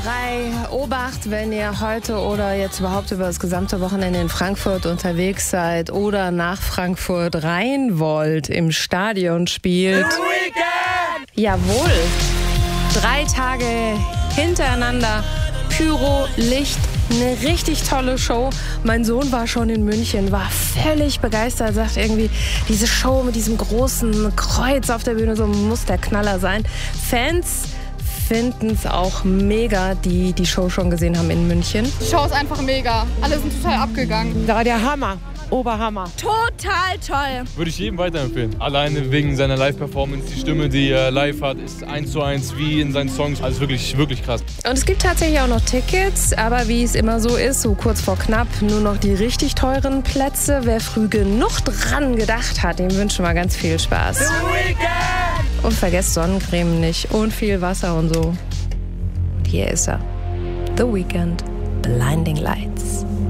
3. Obacht, wenn ihr heute oder jetzt überhaupt über das gesamte Wochenende in Frankfurt unterwegs seid oder nach Frankfurt rein wollt. Im Stadion spielt The Weeknd! Jawohl. 3 Tage hintereinander. Pyro, Licht, eine richtig tolle Show. Mein Sohn war schon in München, war völlig begeistert, sagt irgendwie, diese Show mit diesem großen Kreuz auf der Bühne, so muss der Knaller sein. Fans finden es auch mega, die die Show schon gesehen haben in München. Die Show ist einfach mega. Alle sind total abgegangen. Da war der Hammer. Oberhammer. Total toll. Würde ich jedem weiterempfehlen. Alleine wegen seiner Live-Performance. Die Stimme, die er live hat, ist 1:1 wie in seinen Songs. Also wirklich, wirklich krass. Und es gibt tatsächlich auch noch Tickets, aber wie es immer so ist, so kurz vor knapp, nur noch die richtig teuren Plätze. Wer früh genug dran gedacht hat, dem wünschen wir ganz viel Spaß. The Weeknd! Und vergesst Sonnencreme nicht und viel Wasser und so. Und hier ist er. The Weeknd, Blinding Lights.